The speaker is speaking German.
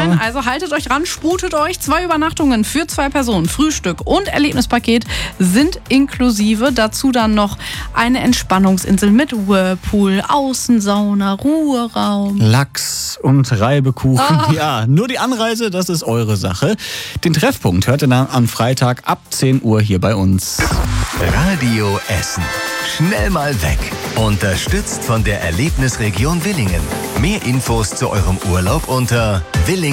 sein. Also haltet euch ran, sputet euch. 2 Übernachtungen für 2 Personen, Frühstück und Erlebnispaket sind inklusive. Dazu dann noch eine Entspannungsinsel mit Whirlpool, Außensauna, Ruheraum. Lachs und Reibekuchen. Ja, nur die Anreise, das ist eure Sache. Den Treffpunkt hört ihr dann am Freitag ab 10 Uhr hier bei uns. Radio Essen. Schnell mal weg. Unterstützt von der Erlebnisregion Willingen. Mehr Infos zu eurem Urlaub unter Willingen.